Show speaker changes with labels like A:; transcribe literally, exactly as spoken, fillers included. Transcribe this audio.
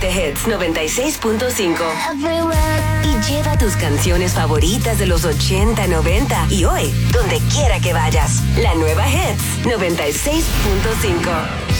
A: Hits noventa y seis punto cinco. Y lleva tus canciones favoritas de los ochenta, noventa y hoy, donde quiera que vayas. La nueva Hits noventa y seis punto cinco.